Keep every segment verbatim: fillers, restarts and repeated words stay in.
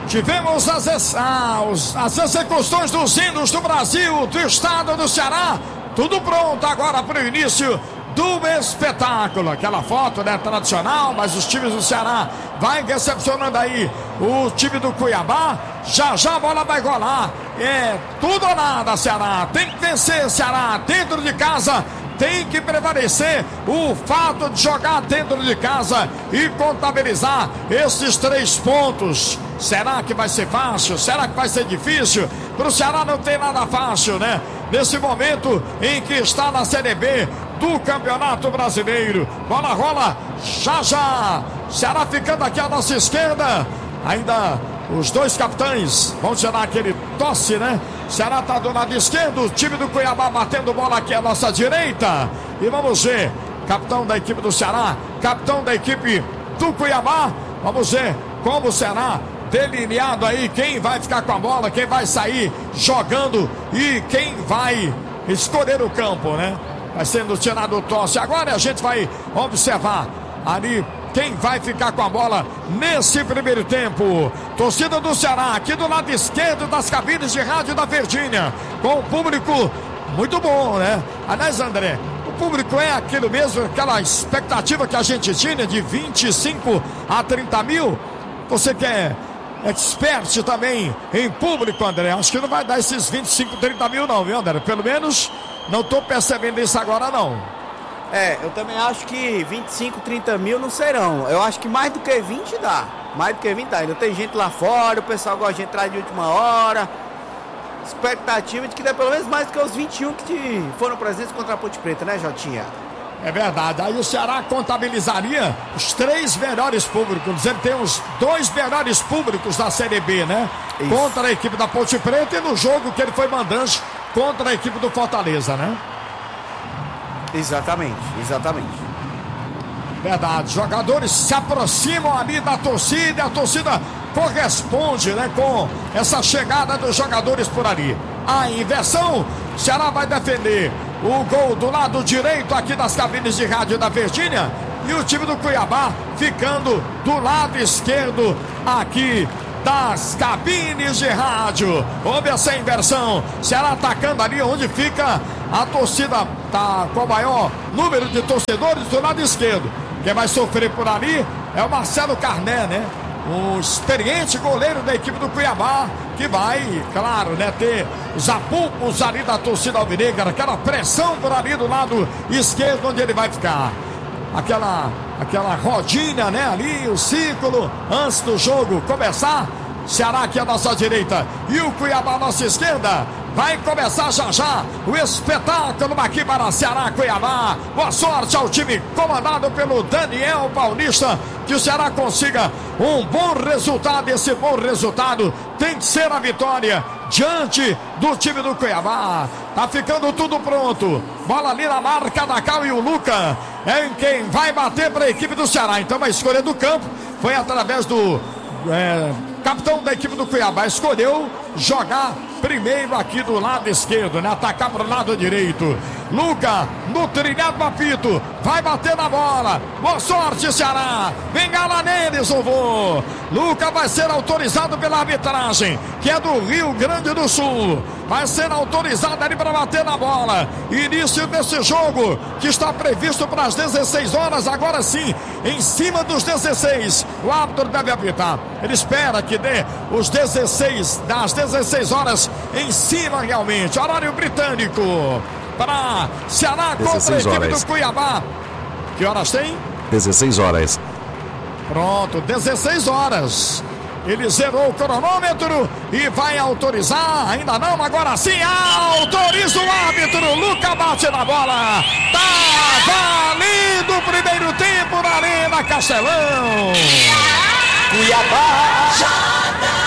tivemos as, ah, os, as execuções dos hinos do Brasil, do estado do Ceará. Tudo pronto agora para o início do espetáculo. Aquela foto, né, tradicional, mas os times do Ceará vai recepcionando aí o time do Cuiabá. Já já a bola vai rolar. É tudo ou nada, Ceará. Tem que vencer, Ceará, dentro de casa. Tem que prevalecer o fato de jogar dentro de casa e contabilizar esses três pontos. Será que vai ser fácil? Será que vai ser difícil? Para o Ceará não tem nada fácil, né? Nesse momento em que está na Série B do Campeonato Brasileiro. Bola rola já já. Ceará ficando aqui à nossa esquerda. Ainda os dois capitães vão tirar aquele tosse, né? Ceará está do lado esquerdo. O time do Cuiabá batendo bola aqui à nossa direita. E vamos ver. Capitão da equipe do Ceará. Capitão da equipe do Cuiabá. Vamos ver como o Ceará delineado aí, quem vai ficar com a bola, quem vai sair jogando e quem vai escolher o campo, né? Vai sendo tirado o tosse. Agora a gente vai observar ali quem vai ficar com a bola nesse primeiro tempo. Torcida do Ceará, aqui do lado esquerdo das cabines de rádio da Verdinha, com o público muito bom, né? Aliás, André, o público é aquilo mesmo, aquela expectativa que a gente tinha de vinte e cinco a trinta mil. Você quer expert também em público, André? Acho que não vai dar esses vinte e cinco, trinta mil não, viu, André? Pelo menos não estou percebendo isso agora não. É, eu também acho que vinte e cinco, trinta mil não serão. Eu acho que mais do que vinte dá. Mais do que vinte dá. Ainda tem gente lá fora, o pessoal gosta de entrar de última hora. Expectativa de que dê pelo menos mais do que os vinte e um que foram presentes contra a Ponte Preta, né, Jotinha? É verdade, aí o Ceará contabilizaria os três melhores públicos. Ele tem os dois melhores públicos da Série B, né? Isso. Contra a equipe da Ponte Preta e no jogo que ele foi mandante contra a equipe do Fortaleza, né? Exatamente, exatamente. Verdade, jogadores se aproximam ali da torcida, a torcida corresponde, né, com essa chegada dos jogadores por ali. A inversão, o Ceará vai defender o gol do lado direito aqui das cabines de rádio da Verdinha e o time do Cuiabá ficando do lado esquerdo aqui das cabines de rádio. Houve essa inversão, Ceará atacando ali onde fica a torcida, tá com o maior número de torcedores do lado esquerdo. Quem vai sofrer por ali é o Marcelo Carné, né? Um experiente goleiro da equipe do Cuiabá, que vai, claro, né, ter os apupos ali da torcida alvinegra, aquela pressão por ali do lado esquerdo, onde ele vai ficar. Aquela, aquela rodinha, né, ali, o círculo, antes do jogo começar. Ceará aqui à nossa direita e o Cuiabá à nossa esquerda. Vai começar já já o espetáculo aqui para Ceará, Cuiabá. Boa sorte ao time comandado pelo Daniel Paulista. Que o Ceará consiga um bom resultado. Esse bom resultado tem que ser a vitória diante do time do Cuiabá. Tá ficando tudo pronto. Bola ali na marca da Cal e o Luca é quem vai bater para a equipe do Ceará. Então a escolha do campo foi através do é, capitão da equipe do Cuiabá. Escolheu jogar primeiro aqui do lado esquerdo, né? Atacar para o lado direito. Luca, no trilhado do apito, vai bater na bola. Boa sorte, Ceará. Vem lá neles, o vô. Luca vai ser autorizado pela arbitragem, que é do Rio Grande do Sul. Vai ser autorizado ali para bater na bola. Início desse jogo, que está previsto para as dezesseis horas. Agora sim, em cima dos dezesseis. O árbitro deve apitar. Ele espera que dê os dezesseis, das dezesseis horas em cima realmente. Horário britânico para Ceará contra a equipe do Cuiabá. Que horas tem? dezesseis horas. Pronto, dezesseis horas. Ele zerou o cronômetro e vai autorizar. Ainda não, agora sim. Autoriza o árbitro. Luca bate na bola. Tá valendo o primeiro tempo na Arena Castelão. Cuiabá.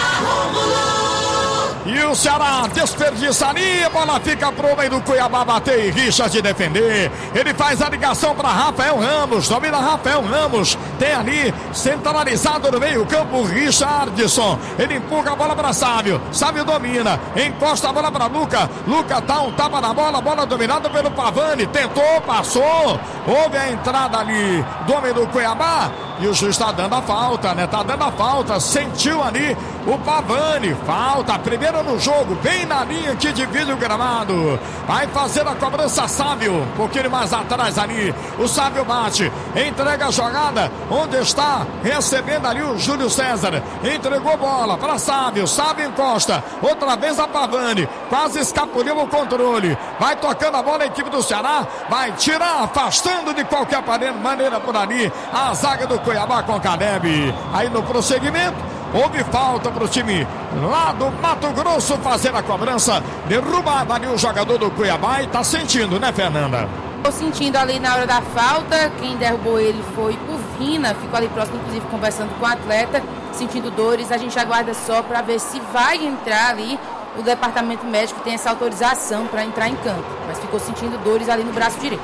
E o Ceará desperdiça ali, a bola fica pro meio do Cuiabá bater e Richard defender. Ele faz a ligação para Rafael Ramos, domina Rafael Ramos, tem ali centralizado no meio campo Richardson. Ele empurra a bola para Sávio, Sávio domina, encosta a bola para Luca. Luca dá um tapa na bola, bola dominada pelo Pavani, tentou, passou. Houve a entrada ali do homem do Cuiabá. E o juiz está dando a falta, né? Tá dando a falta. Sentiu ali o Pavani. Falta, a primeira no jogo, bem na linha que divide o gramado. Vai fazer a cobrança Sábio. Um pouquinho mais atrás ali. O Sábio bate. Entrega a jogada. Onde está recebendo ali o Júlio César. Entregou bola para Sábio. Sábio encosta. Outra vez a Pavani. Quase escapuliu o controle. Vai tocando a bola a equipe do Ceará. Vai tirar, afastando de qualquer maneira por ali a zaga do Cuiabá com Caleb. Aí no prosseguimento, houve falta para o time lá do Mato Grosso fazer a cobrança. Derrubado ali o jogador do Cuiabá e tá sentindo, né, Fernanda? Tô sentindo ali na hora da falta. Quem derrubou ele foi o Vina. Ficou ali próximo, inclusive, conversando com o atleta, sentindo dores. A gente aguarda só para ver se vai entrar ali. O departamento médico tem essa autorização para entrar em campo, mas ficou sentindo dores ali no braço direito.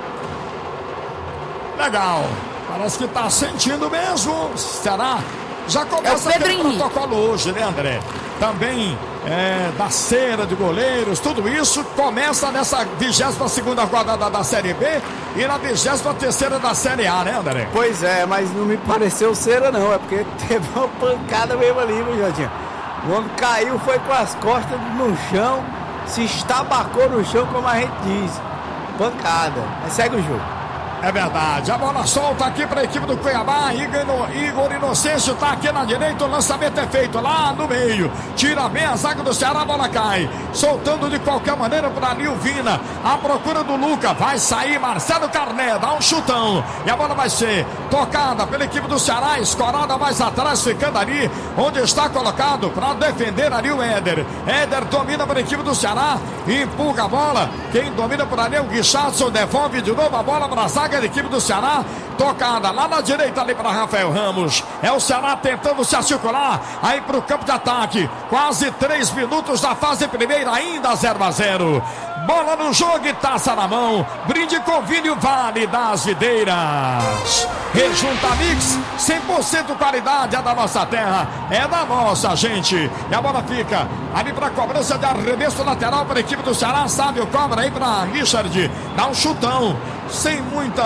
Legal. Parece que tá sentindo mesmo. Será? Já começa é o Pedro o protocolo hoje, né, André? Também é, da cera de goleiros, tudo isso começa nessa vigésima segunda rodada da Série B e na vigésima terceira da Série A, né, André? Pois é, mas não me pareceu cera não, é porque teve uma pancada mesmo ali, meu Jotinha. O homem caiu, foi com as costas no chão, se estabacou no chão, como a gente diz. Pancada, mas segue o jogo. É verdade, a bola solta aqui para a equipe do Cuiabá. Igor, Igor Inocêncio tá aqui na direita, o lançamento é feito lá no meio, tira bem a zaga do Ceará, a bola cai, soltando de qualquer maneira para ali o Vina, a procura do Luca, vai sair Marcelo Carné, dá um chutão, e a bola vai ser tocada pela equipe do Ceará, escorada mais atrás, ficando ali onde está colocado para defender ali o Éder. Éder domina para a equipe do Ceará, empurra a bola, quem domina por ali é o Guichardson, devolve de novo a bola para a zaga da equipe do Ceará, tocada lá na direita ali para Rafael Ramos. É o Ceará tentando se articular aí para o campo de ataque. Quase três minutos da fase primeira, ainda zero a zero. Bola no jogo e taça na mão. Brinde com vinho Vale das Videiras. Rejunta Mix, cem por cento qualidade, é da nossa terra, é da nossa gente. E a bola fica ali para cobrança de arremesso lateral para a equipe do Ceará. Sábio cobra aí para Richard. Dá um chutão, sem muita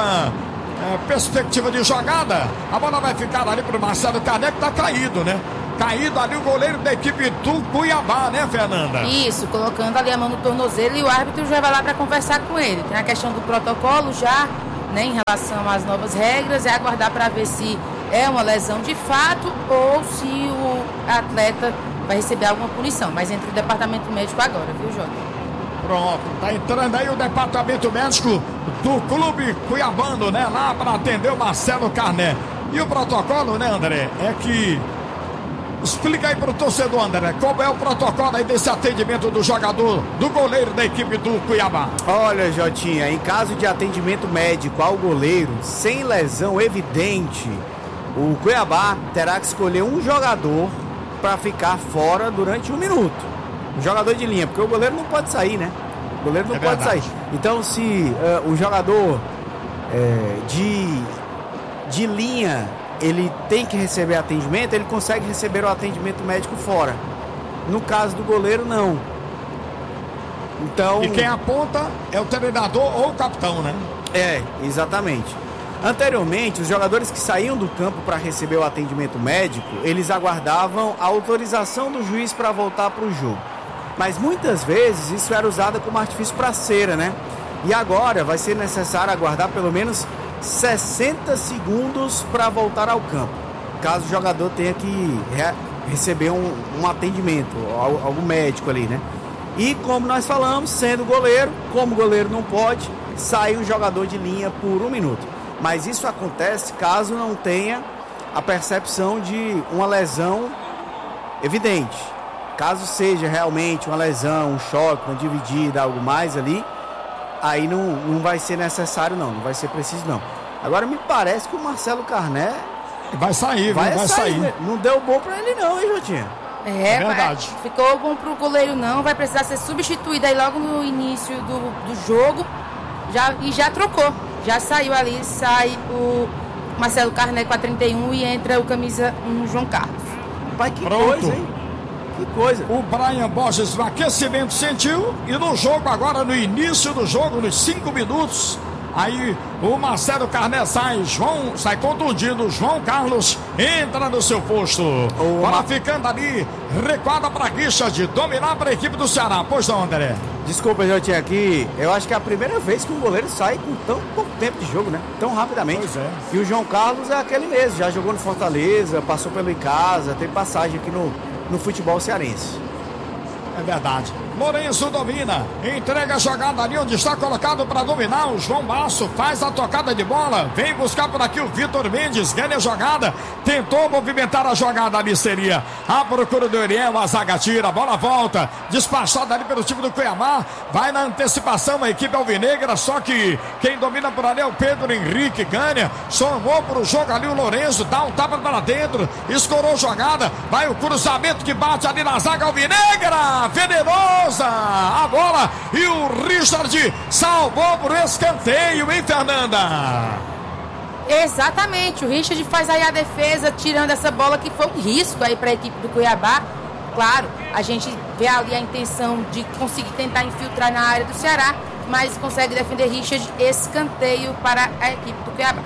é, perspectiva de jogada. A bola vai ficar ali para o Marcelo Carné, que tá caído, né? Caído ali o goleiro da equipe do Cuiabá, né, Fernanda? Isso, colocando ali a mão no tornozelo e o árbitro já vai lá para conversar com ele. Tem a questão do protocolo já, né, em relação às novas regras, é aguardar para ver se é uma lesão de fato ou se o atleta vai receber alguma punição. Mas entre o departamento médico agora, viu, Jota? Pronto, tá entrando aí o departamento médico do clube cuiabano, né, lá para atender o Marcelo Carné. E o protocolo, né, André, é que... Explica aí para o torcedor, André, qual é o protocolo aí desse atendimento do jogador, do goleiro da equipe do Cuiabá? Olha, Jotinha, em caso de atendimento médico ao goleiro, sem lesão evidente, o Cuiabá terá que escolher um jogador para ficar fora durante um minuto. Um jogador de linha, porque o goleiro não pode sair, né? O goleiro não é pode verdade. sair. Então, se uh, o jogador uh, de, de linha... ele tem que receber atendimento, ele consegue receber o atendimento médico fora. No caso do goleiro, não. Então... E quem aponta é o treinador ou o capitão, né? É, exatamente. Anteriormente, os jogadores que saíam do campo para receber o atendimento médico, eles aguardavam a autorização do juiz para voltar para o jogo. Mas muitas vezes isso era usado como artifício para cera, né? E agora vai ser necessário aguardar pelo menos sessenta segundos para voltar ao campo, caso o jogador tenha que re- receber um, um atendimento, algo médico ali, né? E como nós falamos, sendo goleiro, como o goleiro não pode, sai um jogador de linha por um minuto. Mas isso acontece caso não tenha a percepção de uma lesão evidente. Caso seja realmente uma lesão, um choque, uma dividida, algo mais ali, aí não, não vai ser necessário não, não vai ser preciso não. Agora me parece que o Marcelo Carné vai sair, vai, vai sair. sair. Não deu bom pra ele não, hein, Jotinha? É, é verdade. Vai, ficou bom pro goleiro não, vai precisar ser substituído aí logo no início do, do jogo. Já, e já trocou, já saiu ali, sai o Marcelo Carné com a trinta e um e entra o camisa um João Carlos. Pai, que Pronto. coisa, hein? Que coisa. O Brian Borges no aquecimento sentiu e no jogo agora, no início do jogo, nos cinco minutos, Aí o Marcelo Carné sai, João, sai contundido. João Carlos entra no seu posto. Oh, bola ficando ali, recuada para Guixa de dominar para a equipe do Ceará. Pois não, André? Desculpa, eu tinha aqui. Eu acho que é a primeira vez que um goleiro sai com tão pouco tempo de jogo, né? Tão rapidamente. Pois é. E o João Carlos é aquele mesmo, já jogou no Fortaleza, passou pelo Icasa, tem passagem aqui no, no futebol cearense. É verdade. Lourenço domina, entrega a jogada ali onde está colocado para dominar. O João Basso faz a tocada de bola, vem buscar por aqui o Vitor Mendes, ganha a jogada, tentou movimentar a jogada ali, seria a procura do Ariel, a zaga tira, a bola volta, despachada ali pelo time do Cuiabá, vai na antecipação a equipe alvinegra, só que quem domina por ali é o Pedro Henrique, ganha, somou para o jogo ali o Lourenço, dá um tapa para dentro, escorou jogada, vai o cruzamento que bate ali na zaga alvinegra, venenoso a bola e o Richard salvou por escanteio, hein, Fernanda? Exatamente, o Richard faz aí a defesa tirando essa bola que foi um risco aí para a equipe do Cuiabá. Claro, a gente vê ali a intenção de conseguir tentar infiltrar na área do Ceará, mas consegue defender Richard, escanteio para a equipe do Cuiabá.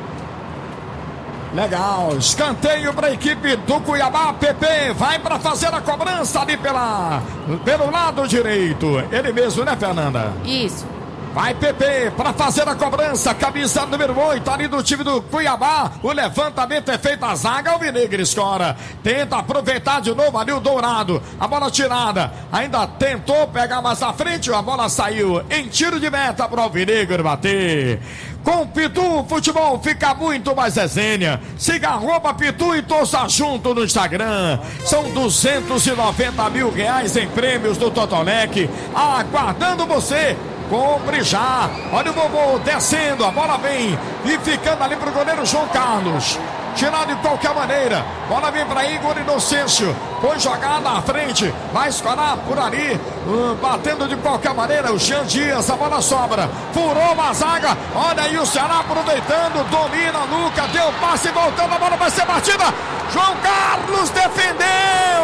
Legal, escanteio para a equipe do Cuiabá. Pepe vai para fazer a cobrança ali pela, pelo lado direito. Ele mesmo, né, Fernanda? Isso. Vai Pepe para fazer a cobrança, camisa número oito ali do time do Cuiabá. O levantamento é feito, a zaga alvinegra escora. Tenta aproveitar de novo ali o Dourado. A bola tirada, ainda tentou pegar mais à frente, a bola saiu em tiro de meta para o alvinegro bater. Com Pitu, o futebol fica muito mais resenha. Siga arroba Pitu e torça junto no Instagram. São duzentos e noventa mil reais em prêmios do Totolec, aguardando você. Compre já. Olha o Bobô descendo, a bola vem e ficando ali pro goleiro João Carlos. Tirado de qualquer maneira, bola vem para Igor Inocêncio, foi jogada à frente, vai escorar por ali, uh, batendo de qualquer maneira o Jean Dias, a bola sobra, furou uma zaga, olha aí o Ceará aproveitando, domina, Luca, deu passe, voltando, a bola vai ser batida, João Carlos defendeu!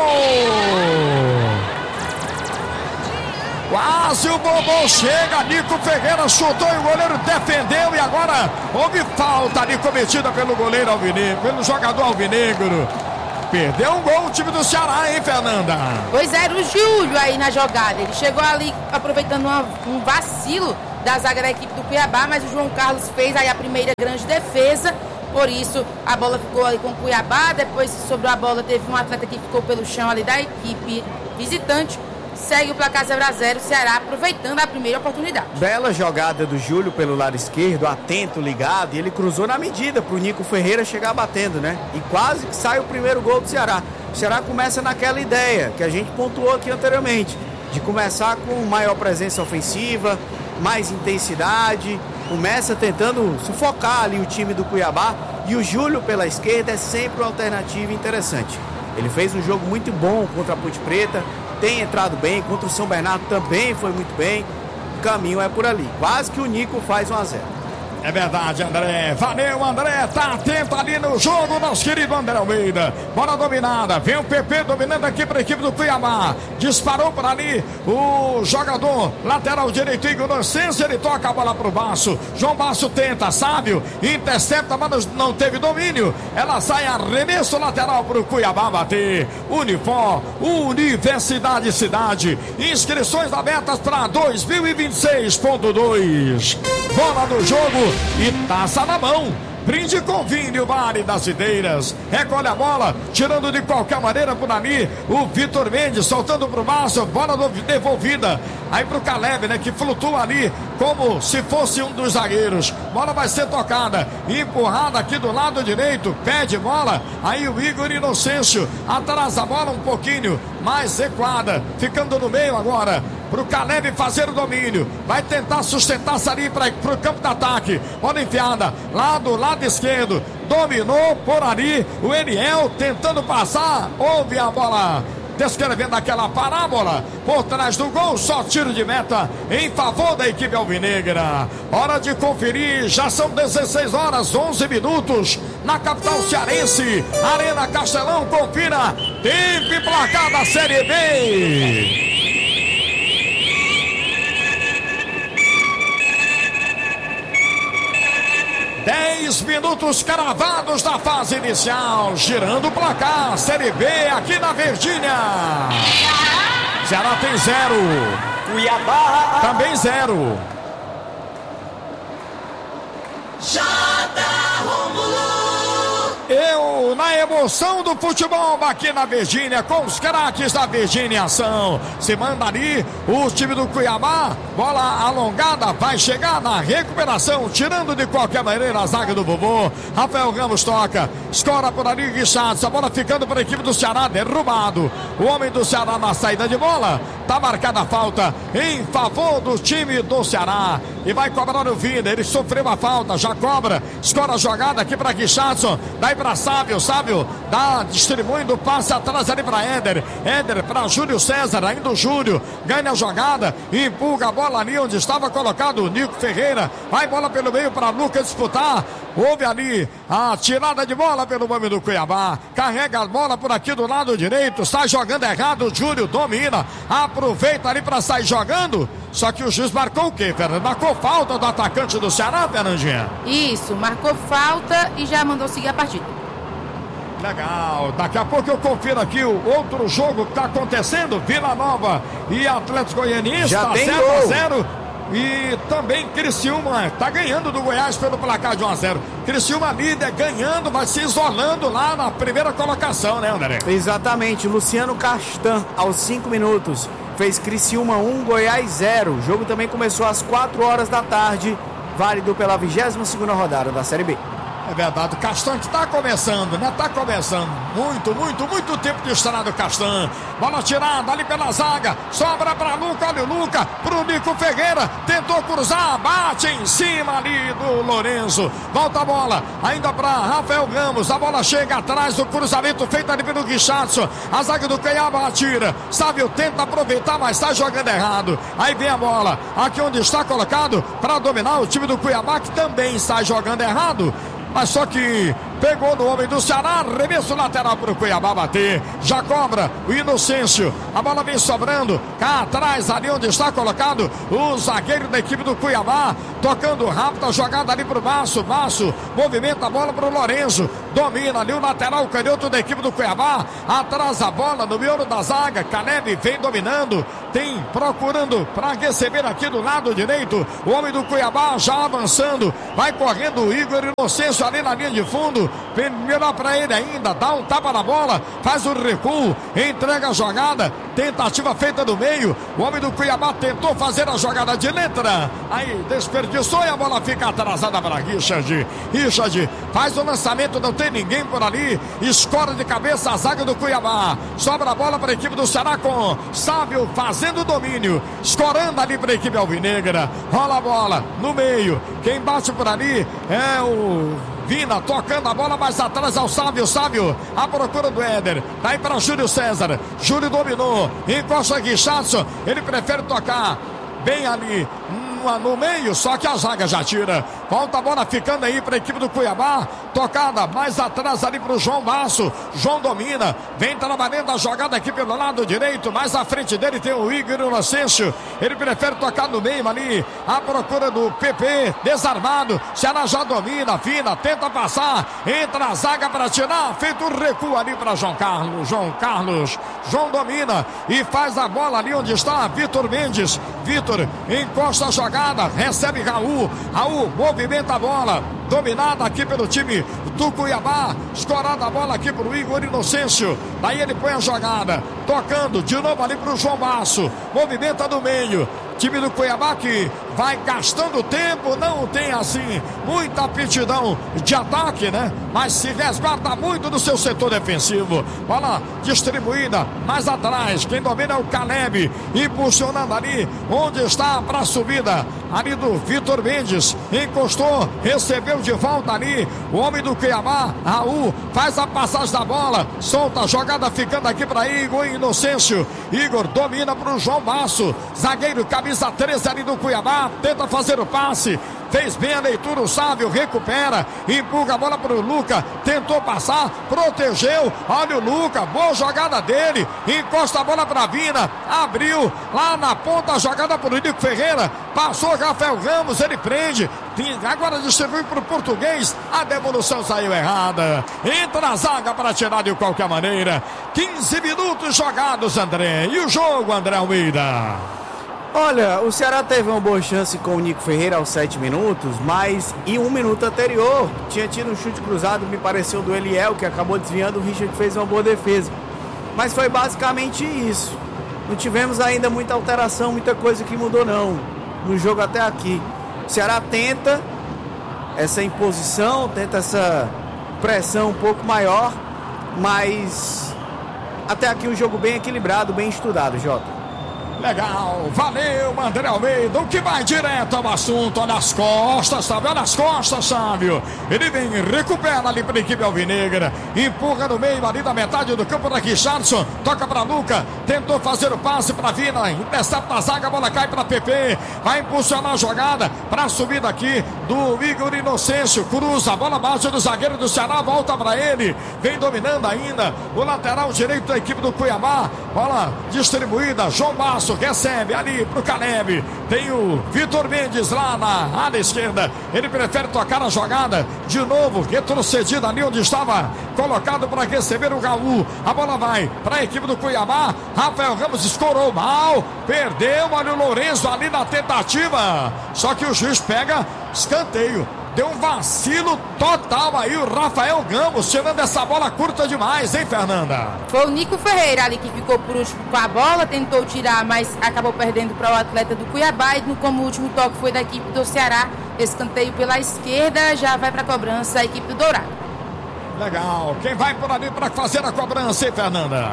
Quase o Bobô chega, Nico Ferreira chutou e o goleiro defendeu e agora houve falta ali cometida pelo goleiro alvinegro, pelo jogador alvinegro. Perdeu um gol o time do Ceará, hein, Fernanda? Pois era o Júlio aí na jogada, ele chegou ali aproveitando uma, um vacilo da zaga da equipe do Cuiabá, mas o João Carlos fez aí a primeira grande defesa, por isso a bola ficou ali com o Cuiabá, depois sobrou a bola, teve um atleta que ficou pelo chão ali da equipe visitante. Segue o placar zero a zero, Ceará aproveitando a primeira oportunidade. Bela jogada do Júlio pelo lado esquerdo, atento, ligado, e ele cruzou na medida pro Nico Ferreira chegar batendo, né? E quase que sai o primeiro gol do Ceará. O Ceará começa naquela ideia que a gente pontuou aqui anteriormente, de começar com maior presença ofensiva, mais intensidade, começa tentando sufocar ali o time do Cuiabá, e o Júlio pela esquerda é sempre uma alternativa interessante. Ele fez um jogo muito bom contra a Ponte Preta, tem entrado bem, contra o São Bernardo também foi muito bem, o caminho é por ali, quase que o Nico faz um a zero. É verdade, André. Valeu, André. Tá atento ali no jogo, nosso querido André Almeida. Bola dominada. Vem o P P dominando aqui para a equipe do Cuiabá. Disparou por ali o jogador lateral direito, Igor Inocêncio. Ele toca a bola pro Basso. João Basso tenta, Sábio. Intercepta, mas não teve domínio. Ela sai arremesso lateral pro Cuiabá bater. Unifor, Universidade Cidade. Inscrições abertas para dois mil e vinte e seis ponto dois. Bola do jogo. E taça na mão. Brinde com vinho Vale das Ideiras. Recolhe a bola, tirando de qualquer maneira por ali. O Vitor Mendes soltando pro Márcio. Bola devolvida. Aí pro Caleb, né? Que flutua ali como se fosse um dos zagueiros. Bola vai ser tocada. Empurrada aqui do lado direito. Pede bola. Aí o Igor Inocêncio atrasa a bola um pouquinho. Mais recuada. Ficando no meio agora. Pro Caleb fazer o domínio. Vai tentar sustentar-se ali para pro campo de ataque. Bola enfiada. Lá do lado esquerdo. Dominou por ali. O Eliel tentando passar. Houve a bola. Descrevendo aquela parábola por trás do gol, só tiro de meta em favor da equipe alvinegra. Hora de conferir, já são dezesseis horas, onze minutos na capital cearense, Arena Castelão. Confira, tempo e placar da Série B. dez minutos cravados da fase inicial, girando o placar, Série B aqui na Verdinha. Ceará tem zero. Cuiabá também zero. Eu, na emoção do futebol aqui na Virgínia, com os craques da Virgínia Ação, se manda ali o time do Cuiabá, bola alongada, vai chegar na recuperação, tirando de qualquer maneira a zaga do vovô. Rafael Ramos toca, escora por ali, Guichados, a bola ficando para a equipe do Ceará, derrubado. O homem do Ceará na saída de bola, tá marcada a falta em favor do time do Ceará. E vai cobrar o Vina, ele sofreu a falta, já cobra, escora a jogada aqui para Guichadson, daí para Sávio, Sávio dá distribuindo, passe atrás ali para Éder, Éder para Júlio César, ainda o Júlio, ganha a jogada, empurra a bola ali onde estava colocado o Nico Ferreira, vai bola pelo meio para Lucas disputar, houve ali a tirada de bola pelo homem do Cuiabá, carrega a bola por aqui do lado direito, sai jogando errado, o Júlio domina, aproveita ali para sair jogando, só que o juiz marcou o quê, Fernando? Marcou falta do atacante do Ceará, Fernandinha? Isso, marcou falta e já mandou seguir a partida. Legal, daqui a pouco eu confiro aqui o outro jogo que está acontecendo, Vila Nova e Atlético Goianiense, já tá tem zero a gol. zero. E também Criciúma está ganhando do Goiás pelo placar de um a zero. Criciúma líder ganhando, vai se isolando lá na primeira colocação, né, André? Exatamente, Luciano Castan aos cinco minutos fez Criciúma um, Goiás zero. O jogo também começou às quatro horas da tarde, válido pela vigésima segunda rodada da Série B. É verdade, o Castan que tá começando, né? Tá começando. Muito, muito, muito tempo de estrada do Castan. Bola tirada ali pela zaga. Sobra pra Luca, olha o Luca. Pro Nico Ferreira. Tentou cruzar, bate em cima ali do Lourenço. Volta a bola, ainda pra Rafael Ramos. A bola chega atrás do cruzamento feito ali pelo Guichadson. A zaga do Cuiabá atira. Sávio tenta aproveitar, mas tá jogando errado. Aí vem a bola, aqui onde está colocado pra dominar o time do Cuiabá, que também está jogando errado. Mas só que pegou no homem do Ceará, arremesso lateral para o Cuiabá bater, já cobra o Inocêncio, a bola vem sobrando, cá atrás ali onde está colocado o zagueiro da equipe do Cuiabá, tocando rápido a jogada ali para o Márcio, Márcio movimenta a bola para o Lourenço, domina ali o lateral canhoto da equipe do Cuiabá, atrás a bola no miolo da zaga, Caleb vem dominando, tem procurando para receber aqui do lado direito, o homem do Cuiabá já avançando, vai correndo o Igor Inocêncio ali na linha de fundo, melhor para ele ainda, dá um tapa na bola, faz o recuo, entrega a jogada, tentativa feita do meio, o homem do Cuiabá tentou fazer a jogada de letra, aí desperdiçou e a bola fica atrasada para Richard, Richard faz o lançamento, não tem ninguém por ali, escora de cabeça a zaga do Cuiabá, sobra a bola para a equipe do Ceará com Sávio fazendo o domínio, escorando ali para a equipe alvinegra, rola a bola no meio, quem bate por ali é o Vina tocando a bola mais atrás ao Sávio, Sávio à procura do Éder, daí para Júlio César, Júlio dominou, encosta Guichadson, ele prefere tocar bem ali no meio, só que a zaga já tira, volta a bola ficando aí para a equipe do Cuiabá, tocada mais atrás ali para o João Basso, João domina, vem trabalhando a jogada aqui pelo lado direito, mais à frente dele tem o Igor Inocêncio, ele prefere tocar no meio ali, à procura do P P, desarmado, Ceará já domina, Vina, tenta passar, entra a zaga para tirar, feito um recuo ali para João Carlos, João Carlos, João domina e faz a bola ali onde está Vitor Mendes, Vitor encosta a jogada, recebe Raul, Raul movimenta a bola, dominada aqui pelo time do Cuiabá, escorada a bola aqui para o Igor Inocêncio, daí ele põe a jogada, tocando de novo ali para o João Basso, movimenta do meio, time do Cuiabá que vai gastando tempo, não tem assim muita aptidão de ataque, né? Mas se resguarda muito do seu setor defensivo, bola distribuída mais atrás, quem domina é o Caleb, impulsionando ali onde está para a subida ali do Vitor Mendes, encostou, recebeu de volta ali o homem do Cuiabá, Raul faz a passagem da bola, solta a jogada ficando aqui para Igor Inocêncio, Igor domina para o João Basso, zagueiro camisa treze ali do Cuiabá, tenta fazer o passe, fez bem a leitura, o Sávio recupera, empurra a bola para o Luca, tentou passar, protegeu, olha o Luca, boa jogada dele, encosta a bola para Vina, abriu, lá na ponta a jogada para o Nico Ferreira, passou Rafael Ramos, ele prende, agora distribui para o português, a devolução saiu errada. Entra a zaga para tirar de qualquer maneira. quinze minutos jogados, André. E o jogo, André Almeida? Olha, o Ceará teve uma boa chance com o Nico Ferreira aos sete minutos, mas em um minuto anterior tinha tido um chute cruzado, me pareceu, do Eliel, que acabou desviando. O Richard fez uma boa defesa. Mas foi basicamente isso. Não tivemos ainda muita alteração, muita coisa que mudou não no jogo até aqui. O Ceará tenta essa imposição, tenta essa pressão um pouco maior, mas até aqui um jogo bem equilibrado, bem estudado, Jota. Legal, valeu, André Almeida, o que vai direto ao assunto, olha as costas, sabe, olha as costas, Sávio. Ele vem, recupera ali para a equipe alvinegra, empurra no meio ali da metade do campo da Richardson, toca para Luca, tentou fazer o passe para Vina, intercepta a zaga, a bola cai para P P, vai impulsionar a jogada para a subida aqui do Igor Inocêncio, cruza, a bola baixa do zagueiro do Ceará, volta para ele, vem dominando ainda o lateral direito da equipe do Cuiabá, bola distribuída, João Basso recebe ali pro Caleb, tem o Vitor Mendes lá na área esquerda, ele prefere tocar a jogada de novo, retrocedida ali onde estava colocado para receber o Gaú, a bola vai para a equipe do Cuiabá, Rafael Ramos escorou mal, perdeu, olha o Lourenço ali na tentativa, só que o juiz pega escanteio. Deu um vacilo total aí o Rafael Ramos, tirando essa bola curta demais, hein, Fernanda? Foi o Nico Ferreira ali que ficou por último com a bola, tentou tirar, mas acabou perdendo para o atleta do Cuiabá. E como o último toque foi da equipe do Ceará, escanteio pela esquerda, já vai para a cobrança a equipe do Dourado. Legal, quem vai por ali para fazer a cobrança, hein, Fernanda?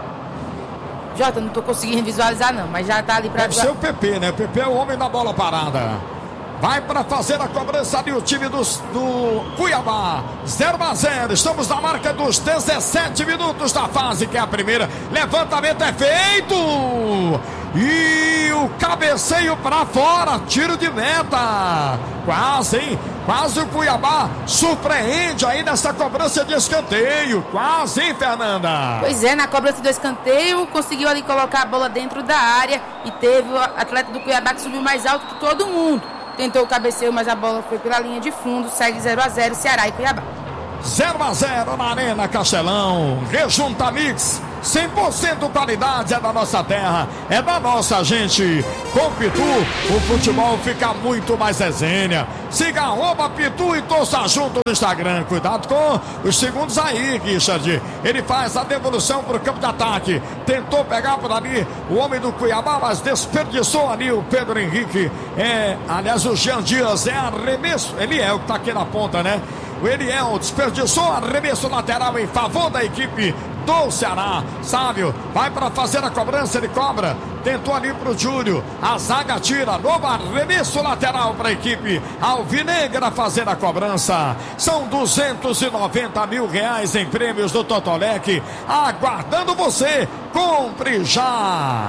Jota, não estou conseguindo visualizar não, mas já está ali para... Deve ser o P P, né? O P P é o homem da bola parada. Vai para fazer a cobrança ali o time dos, do Cuiabá. zero a zero. Estamos na marca dos dezessete minutos da fase, que é a primeira. Levantamento é feito. E o cabeceio para fora. Tiro de meta. Quase, hein? Quase o Cuiabá surpreende aí nessa cobrança de escanteio. Quase, hein, Fernanda? Pois é, na cobrança do escanteio, conseguiu ali colocar a bola dentro da área. E teve o atleta do Cuiabá que subiu mais alto que todo mundo. Tentou o cabeceio, mas a bola foi pela linha de fundo. Segue zero a zero, Ceará e Cuiabá. zero a zero na Arena Castelão. Rejunta Mix. cem por cento qualidade é da nossa terra, é da nossa gente. Com Pitu, o futebol fica muito mais resenha. Siga arroba Pitu e torça junto no Instagram. Cuidado com os segundos aí, Richard. Ele faz a devolução para o campo de ataque. Tentou pegar por ali o homem do Cuiabá, mas desperdiçou ali o Pedro Henrique. É, aliás, o Jean Dias é arremesso. Ele é o que está aqui na ponta, né? O Eliel desperdiçou arremesso lateral em favor da equipe do Ceará. Sávio vai para fazer a cobrança, ele cobra, tentou ali pro Júlio, a zaga tira, novo arremesso lateral para a equipe alvinegra fazer a cobrança. São duzentos e noventa mil reais em prêmios do Totolec, aguardando você. Compre já!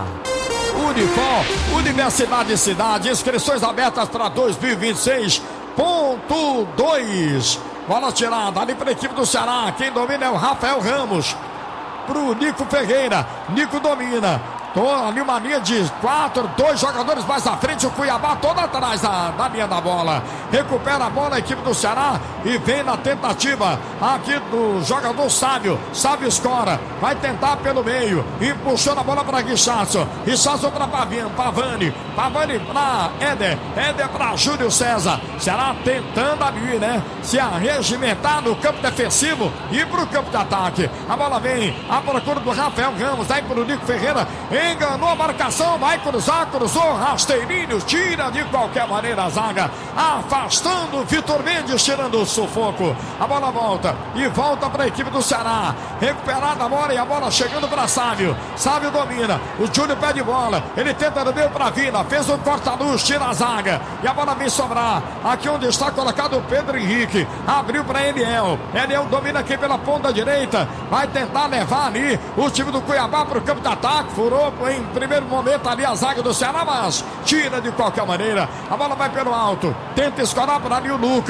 Unipol, Universidade e Cidade, inscrições abertas para dois mil e vinte e seis ponto dois. Bola tirada ali para a equipe do Ceará. Quem domina é o Rafael Ramos. Pro Nico Ferreira. Nico domina. Tô ali uma linha de quatro, dois jogadores mais à frente, o Cuiabá todo atrás da, da linha da bola. Recupera a bola a equipe do Ceará e vem na tentativa aqui do jogador Sávio. Sávio escora, vai tentar pelo meio, impulsiona a bola para Richardson. Richardson para Pavani, Pavani para Éder, Éder para Júlio César. Ceará tentando ali, né? Se arregimentar no campo defensivo e pro campo de ataque. A bola vem à procura do Rafael Ramos, daí pro Nico Ferreira. Enganou a marcação, vai cruzar, cruzou, rasteirinho, tira de qualquer maneira a zaga, afastando o Vitor Mendes, tirando o sufoco. A bola volta e volta para a equipe do Ceará. Recuperada a bola e a bola chegando para Sávio. Sávio domina, o Júlio pede bola, ele tenta no meio para Vina, fez um corta-luz, tira a zaga e a bola vem sobrar. Aqui onde está colocado o Pedro Henrique, abriu para Eliel. Eliel domina aqui pela ponta direita, vai tentar levar ali o time do Cuiabá para o campo de ataque, furou em primeiro momento ali a zaga do Ceará, mas tira de qualquer maneira. A bola vai pelo alto, tenta escorar por ali o Luca.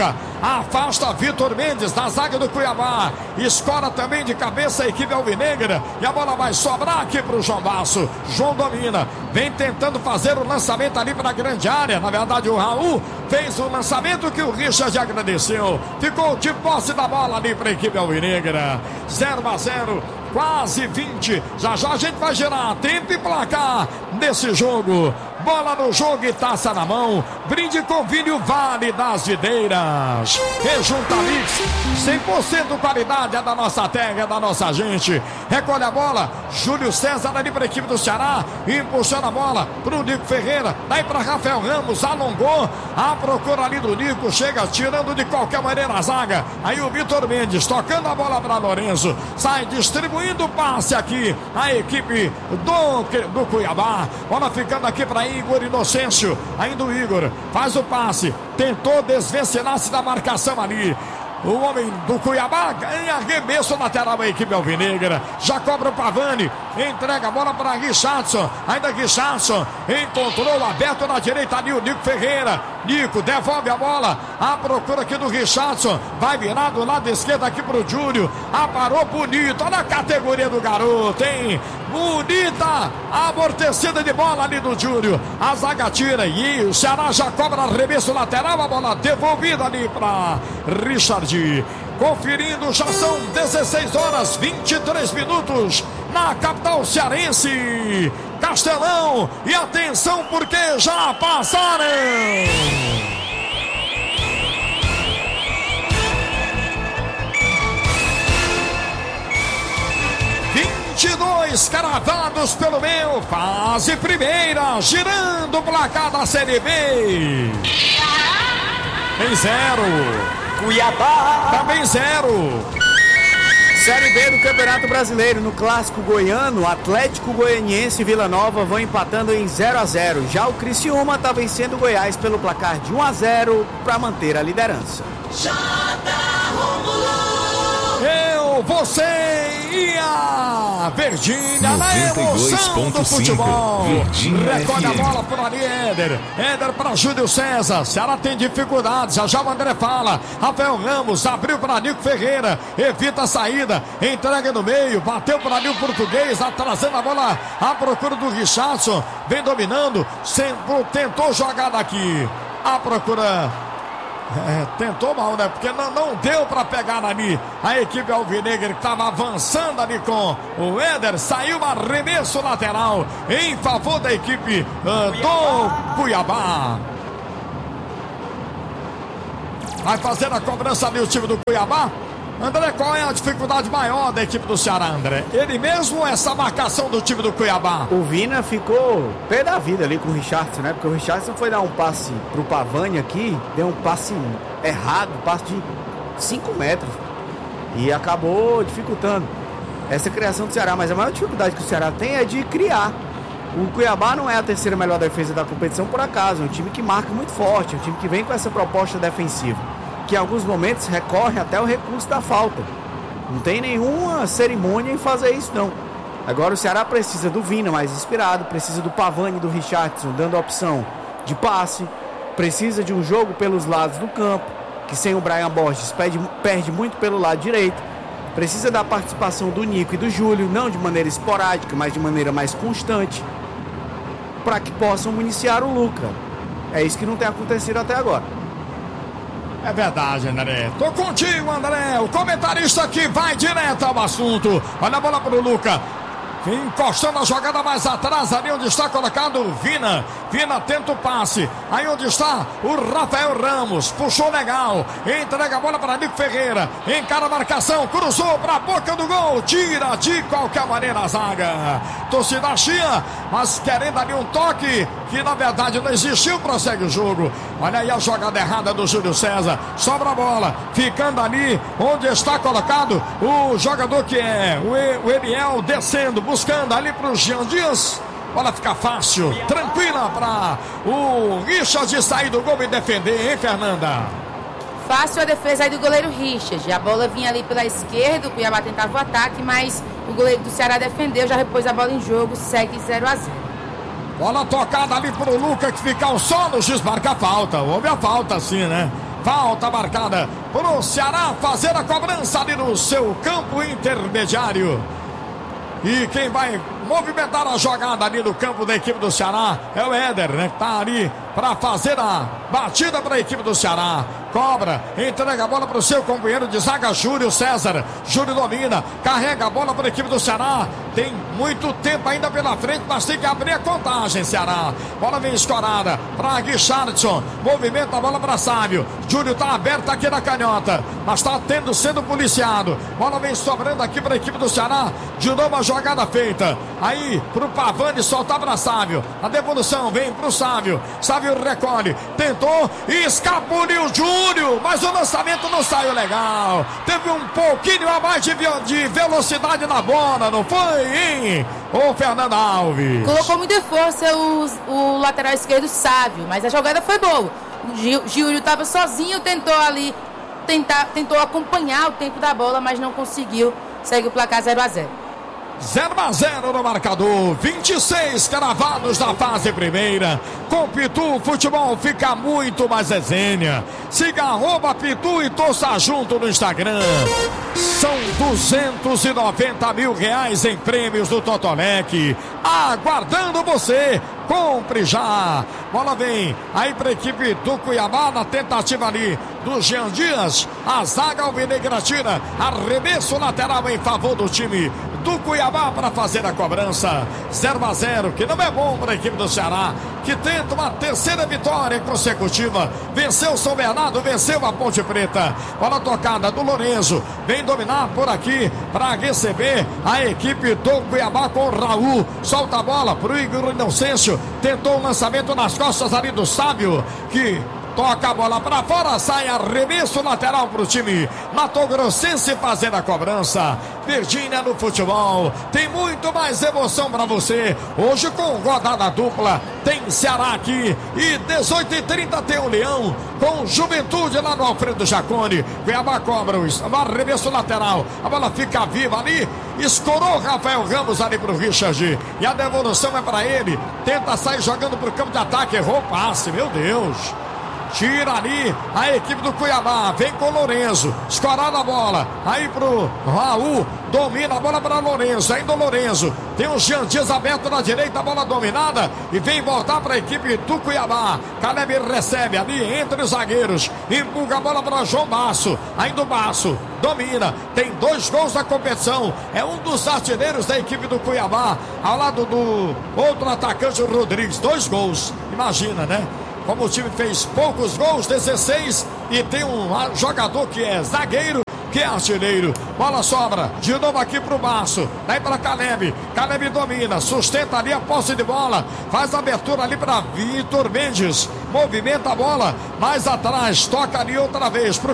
afasta Vitor Mendes da zaga do Cuiabá, escora também de cabeça a equipe alvinegra, e a bola vai sobrar aqui para o João Basso. João domina, vem tentando fazer o lançamento ali para a grande área. Na verdade, o Raul fez o lançamento que o Richard agradeceu. Ficou de posse da bola ali para a equipe alvinegra. zero a zero, quase vinte. Já já a gente vai gerar tempo e placar nesse jogo. Bola no jogo e taça na mão. Brinde com vinho Vale das Videiras. Rejunta Mix, cem por cento qualidade, é da nossa terra, é da nossa gente. Recolhe a bola, Júlio César ali para a equipe do Ceará. Impulsiona a bola para o Nico Ferreira. Daí para Rafael Ramos, alongou. A procura ali do Nico, chega tirando de qualquer maneira a zaga. Aí o Vitor Mendes tocando a bola para Lourenço. Sai distribuindo o passe aqui. A equipe do, do Cuiabá. Bola ficando aqui para Igor Inocêncio, ainda o Igor faz o passe, tentou desvencilhar-se da marcação ali. O homem do Cuiabá ganha arremesso lateral da equipe alvinegra. Já cobra o Pavani. Entrega a bola para Richardson. Ainda Richardson encontrou aberto na direita ali o Nico Ferreira. Nico devolve a bola. A procura aqui do Richardson. Vai virar do lado esquerdo aqui para o Júlio. Aparou bonito. Olha a categoria do garoto, hein? Bonita amortecida de bola ali do Júlio. A zaga tira e o Ceará já cobra arremesso lateral. A bola devolvida ali para Richard. Conferindo, já são dezesseis horas vinte e três minutos na capital cearense, Castelão. E atenção porque já passaram vinte e dois cravados pelo meu. Fase primeira, girando o placar da Série B. Tem zero. Cuiabá também zero. Série B do Campeonato Brasileiro. No clássico goiano, Atlético Goianiense e Vila Nova vão empatando em zero a zero. Já o Criciúma está vencendo o Goiás pelo placar de um a zero para manter a liderança. Eu, você e a Verdinha na emoção do futebol. Recolhe a bola por ali, Éder. Éder para Júlio César. Ceará tem dificuldades. Já já o André fala. Rafael Ramos abriu para Nico Ferreira. Evita a saída. Entrega no meio. Bateu para ali o português. Atrasando a bola à procura do Richardson. Vem dominando. Sempre tentou jogar daqui. A procura. É, tentou mal, né? Porque não, não deu para pegar ali a equipe alvinegra que estava avançando ali com o Éder. Saiu um arremesso lateral em favor da equipe uh, do Cuiabá. Vai fazer a cobrança ali o time do Cuiabá. André, qual é a dificuldade maior da equipe do Ceará, André? Ele mesmo ou essa marcação do time do Cuiabá? O Vina ficou pé da vida ali com o Richardson, né? Porque o Richardson foi dar um passe pro Pavani aqui, deu um passe errado, um passe de cinco metros. E acabou dificultando essa criação do Ceará. Mas a maior dificuldade que o Ceará tem é de criar. O Cuiabá não é a terceira melhor defesa da competição por acaso. É um time que marca muito forte, é um time que vem com essa proposta defensiva, que em alguns momentos recorre até o recurso da falta. Não tem nenhuma cerimônia em fazer isso, não. Agora o Ceará precisa do Vina mais inspirado, precisa do Pavani e do Richardson dando a opção de passe, precisa de um jogo pelos lados do campo, que sem o Brian Borges perde, perde muito pelo lado direito. Precisa da participação do Nico e do Júlio, não de maneira esporádica, mas de maneira mais constante, para que possam municiar o Luca. É isso que não tem acontecido até agora. É verdade, André. Tô contigo, André. O comentarista aqui vai direto ao assunto. Olha a bola pro Luca. Encostando a jogada mais atrás, ali onde está colocado o Vina. Vina tenta o passe. Aí onde está o Rafael Ramos. Puxou legal. Entrega a bola para Nico Ferreira. Encara a marcação. Cruzou para a boca do gol. Tira de qualquer maneira a zaga. Torcida chia, mas querendo ali um toque que na verdade não existiu. Prossegue o jogo. Olha aí a jogada errada do Júlio César. Sobra a bola. Ficando ali onde está colocado o jogador que é o Eliel descendo. Buscando ali para o Jean Dias. Bola fica fácil, tranquila para o Richard sair do gol e defender, hein, Fernanda? Fácil a defesa aí do goleiro Richard. A bola vinha ali pela esquerda, o Cuiabá tentava o ataque, mas o goleiro do Ceará defendeu, já repôs a bola em jogo, segue zero a zero. Bola tocada ali pro Luca, que fica ao solo, o juiz marca a falta. Houve a falta sim, né? Falta marcada pro Ceará fazer a cobrança ali no seu campo intermediário. E quem vai movimentar a jogada ali no campo da equipe do Ceará é o Éder, né? Que tá ali para fazer a batida para a equipe do Ceará. Cobra, entrega a bola para o seu companheiro de zaga, Júlio César. Júlio domina, carrega a bola para a equipe do Ceará. Tem muito tempo ainda pela frente, mas tem que abrir a contagem, Ceará. Bola vem escorada para Guichardsson. Movimenta a bola para Sávio. Júlio tá aberto aqui na canhota, mas está tendo sendo policiado. Bola vem sobrando aqui para a equipe do Ceará. De novo a jogada feita. Aí pro Pavani soltar para Sávio. A devolução vem pro Sávio. Sávio recolhe, tentou e escapuliu o Júlio, mas o lançamento não saiu legal. Teve um pouquinho a mais de, de velocidade na bola, não foi, hein? Ô Fernando Alves. Colocou muita força o, o lateral esquerdo Sávio, mas a jogada foi boa. O Júlio estava sozinho, tentou ali, tentar, tentou acompanhar o tempo da bola, mas não conseguiu. Segue o placar zero a zero. zero a zero no marcador, vinte e seis cravados na fase primeira. Com Pitu, o futebol fica muito mais resenha. Siga arroba Pitu e torça junto no Instagram. São duzentos e noventa mil reais em prêmios do Totolec. Aguardando você. Compre já. Bola vem aí para a equipe do Cuiabá na tentativa ali do Jean Dias. A zaga alvinegra tira. Arremesso lateral em favor do time do Cuiabá para fazer a cobrança. zero a zero, que não é bom para a equipe do Ceará, que tenta uma terceira vitória consecutiva. Venceu o São Bernardo, venceu a Ponte Preta. Bola tocada do Lourenço. Vem dominar por aqui para receber a equipe do Cuiabá com o Raul. Solta a bola para o Igor Inocêncio. Tentou o lançamento nas costas ali do Sábio, que toca a bola para fora, sai arremesso lateral para o time Mato Grossense fazendo a cobrança. Virgínia no futebol tem muito mais emoção para você. Hoje com rodada dupla tem Ceará aqui e dezoito e trinta tem o Leão com Juventude lá no Alfredo Jaconi. Cuiabá cobra o arremesso lateral. A bola fica viva ali. Escorou Rafael Ramos ali para o Richard e a devolução é para ele. Tenta sair jogando para o campo de ataque. Errou o passe, meu Deus. Tira ali a equipe do Cuiabá. Vem com o Lourenço. Escorada a bola. Aí pro Raul. Domina a bola para Lourenço. Ainda o Lourenço. Tem o Jean Dias aberto na direita. A bola dominada. E vem voltar para a equipe do Cuiabá. Caleb recebe ali entre os zagueiros. Empurra a bola para João Basso. Ainda o Basso. Domina. Tem dois gols na competição. É um dos artilheiros da equipe do Cuiabá. Ao lado do outro atacante, o Rodrigues. Dois gols. Imagina, né? Como o time fez poucos gols, dezesseis, e tem um jogador que é zagueiro, que é artilheiro. Bola sobra, de novo aqui pro Basso, daí para Caleb. Caleb domina, sustenta ali a posse de bola, faz a abertura ali para Vitor Mendes, movimenta a bola, mais atrás, toca ali outra vez pro